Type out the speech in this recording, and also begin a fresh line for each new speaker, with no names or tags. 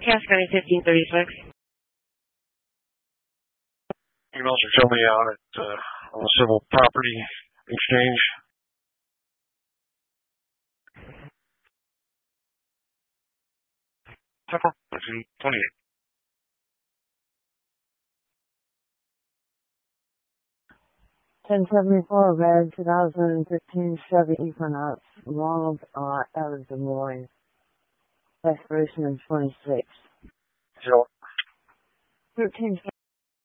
Cass County 1536.
Emails are filling me out on the civil property exchange. Temple 28.
$10.74 red 2015 Chevy Equinox, Ronald out of Des Moines. Expiration in 26.
Zero.
13